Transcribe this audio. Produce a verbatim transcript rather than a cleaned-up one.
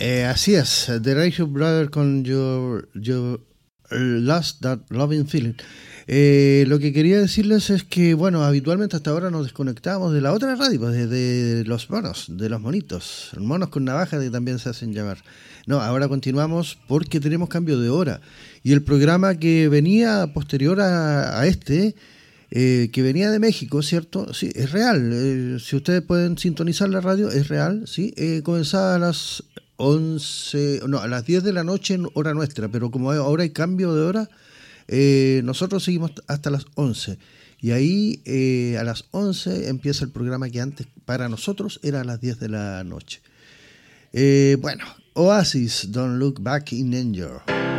Eh, así es, The Righteous Brother con Your, your Lost That Loving Feeling. Eh, lo que quería decirles es que, bueno, habitualmente hasta ahora nos desconectábamos de la otra radio, pues, de, de los monos, de los monitos, los monos con navaja que también se hacen llamar. No, ahora continuamos porque tenemos cambio de hora. Y el programa que venía posterior a, a este, eh, que venía de México, ¿cierto? Sí, es real. Eh, si ustedes pueden sintonizar la radio, es real, ¿sí? Eh, comenzaba a las once, no, a las diez de la noche en hora nuestra, pero como ahora hay cambio de hora, eh, nosotros seguimos hasta las once. Y ahí eh, a las once empieza el programa que antes para nosotros era a las diez de la noche. Eh, bueno, Oasis, Don't Look Back in Anger.